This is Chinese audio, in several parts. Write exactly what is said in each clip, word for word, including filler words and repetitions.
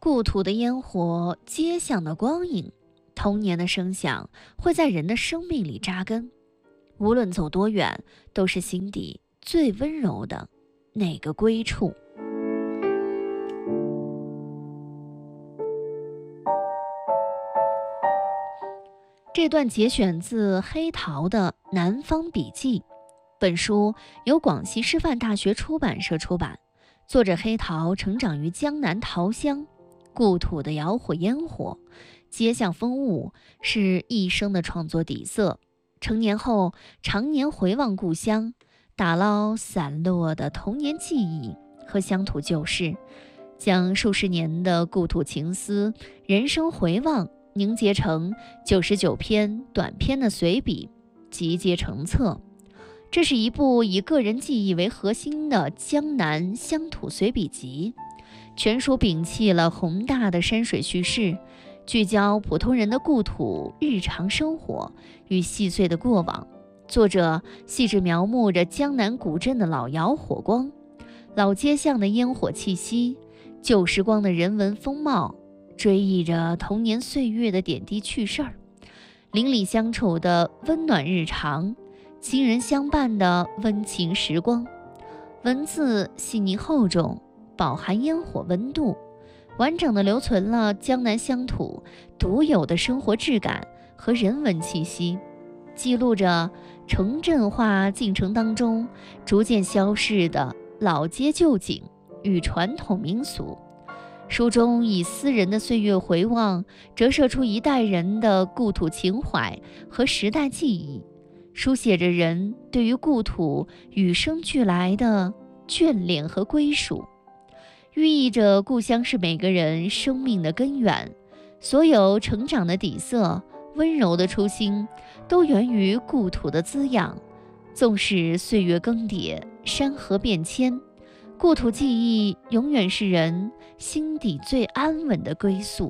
故土的烟火，街巷的光影，童年的声响会在人的生命里扎根，无论走多远，都是心底最温柔的那个归处。这段节选自黑陶的《南方笔记》，本书由广西师范大学出版社出版。作者黑陶成长于江南桃乡，故土的窑火烟火、街巷风物是一生的创作底色。成年后，常年回望故乡，打捞散落的童年记忆和乡土旧事，将数十年的故土情思、人生回望凝结成九十九篇短篇的随笔，集结成册。这是一部以个人记忆为核心的江南乡土随笔集，全书摒弃了宏大的山水叙事，聚焦普通人的故土日常生活与细碎的过往。作者细致描摹着江南古镇的老窑火光、老街巷的烟火气息、旧时光的人文风貌，追忆着童年岁月的点滴趣事儿，邻里相处的温暖日常，亲人相伴的温情时光。文字细腻厚重，饱含烟火温度，完整的留存了江南乡土独有的生活质感和人文气息，记录着城镇化进程当中逐渐消逝的老街旧景与传统民俗。书中以私人的岁月回望，折射出一代人的故土情怀和时代记忆，书写着人对于故土与生俱来的眷恋和归属，寓意着故乡是每个人生命的根源，所有成长的底色、温柔的初心，都源于故土的滋养。纵使岁月更迭，山河变迁，故土记忆永远是人心底最安稳的归宿。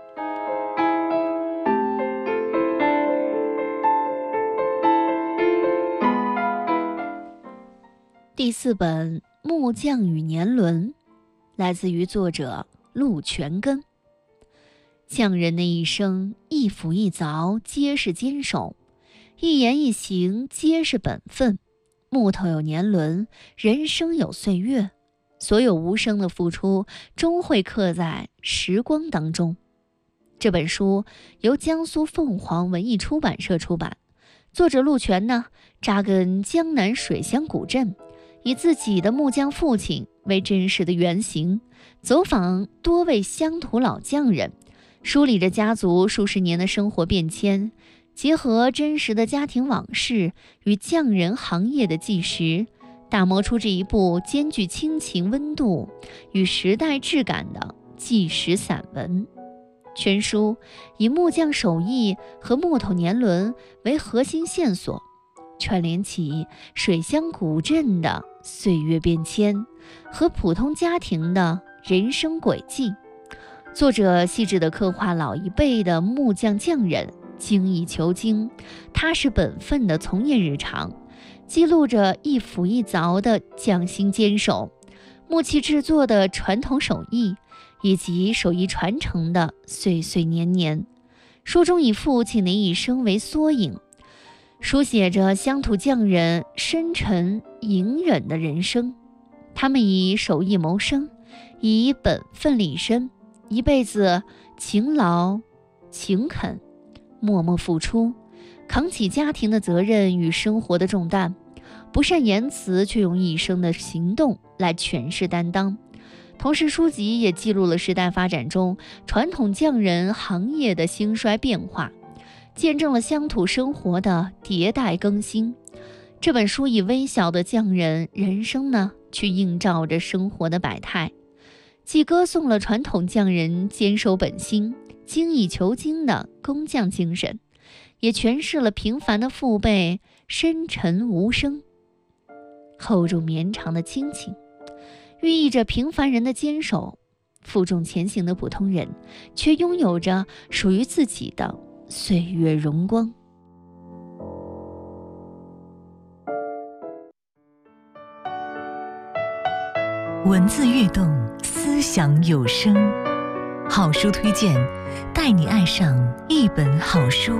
第四本《木匠与年轮》，来自于作者陆全根。匠人的一生，一斧一凿皆是坚守，一言一行皆是本分。木头有年轮，人生有岁月，所有无声的付出终会刻在时光当中。这本书由江苏凤凰文艺出版社出版，作者陆全呢，扎根江南水乡古镇，以自己的木匠父亲为真实的原型，走访多位乡土老匠人，梳理着家族数十年的生活变迁，结合真实的家庭往事与匠人行业的纪实，打磨出这一部兼具亲情温度与时代质感的纪实散文。全书以木匠手艺和木头年轮为核心线索，串联起水乡古镇的岁月变迁和普通家庭的人生轨迹。作者细致地刻画老一辈的木匠匠人精益求精、踏实本分的从业日常，记录着一斧一凿的匠心坚守、木器制作的传统手艺，以及手艺传承的岁岁年年。书中以父亲的一生为缩影，书写着乡土匠人深沉隐忍的人生。他们以手艺谋生，以本分立身，一辈子勤劳勤恳，默默付出，扛起家庭的责任与生活的重担，不善言辞，却用一生的行动来诠释担当。同时，书籍也记录了时代发展中传统匠人行业的兴衰变化，见证了乡土生活的迭代更新。这本书以微小的匠人人生呢，去映照着生活的百态，既歌颂了传统匠人坚守本心、精益求精的工匠精神，也诠释了平凡的父辈深沉无声、厚重绵长的亲情，寓意着平凡人的坚守。负重前行的普通人，却拥有着属于自己的岁月荣光。 文字跃动，思想有声。 好书推荐，带你爱上一本好书。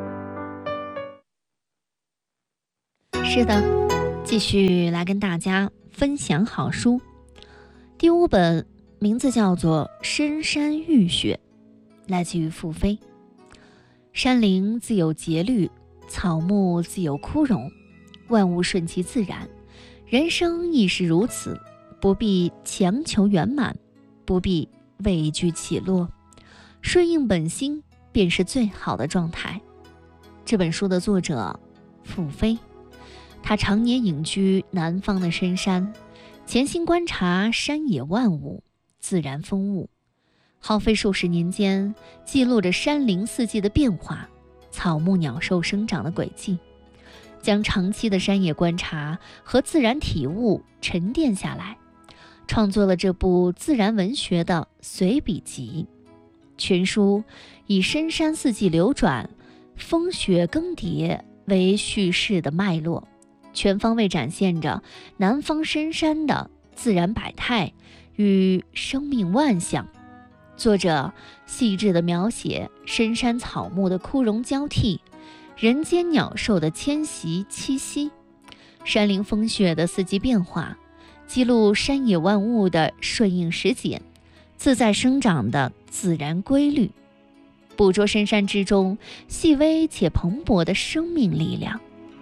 是的，继续来跟大家分享好书。第五本名字叫做《深山浴雪》，来自于傅飞。山林自有节律，草木自有枯荣，万物顺其自然，人生亦是如此，不必强求圆满，不必畏惧起落，顺应本心便是最好的状态。这本书的作者傅飞，他常年隐居南方的深山，潜心观察山野万物、自然风物，耗费数十年间，记录着山林四季的变化，草木鸟兽生长的轨迹，将长期的山野观察和自然体悟沉淀下来，创作了这部自然文学的随笔集。全书以深山四季流转、风雪更迭为叙事的脉络，全方位展现着南方深山的自然百态与生命万象。作者细致地描写深山草木的枯荣交替，人间鸟兽的迁徙栖息，山林风雪的四季变化，记录山野万物的顺应时节、自在生长的自然规律，捕捉深山之中细微且蓬勃的生命力量。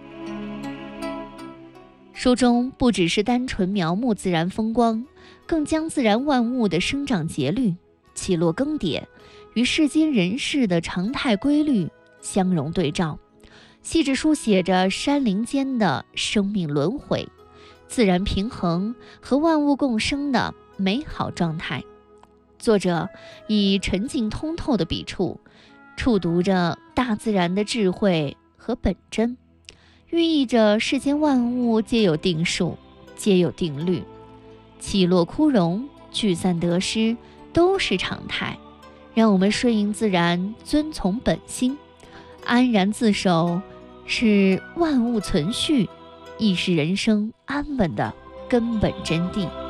书中不只是单纯描摹自然风光，更将自然万物的生长节律、起落更迭与世间人事的常态规律相融对照，细致书写着山林间的生命轮回、自然平衡和万物共生的美好状态。作者以沉静通透的笔触，触读着大自然的智慧和本真，寓意着世间万物皆有定数，皆有定律，起落枯荣、聚散得失都是常态，让我们顺应自然，遵从本心，安然自守，是万物存续，亦是人生安稳的根本真谛。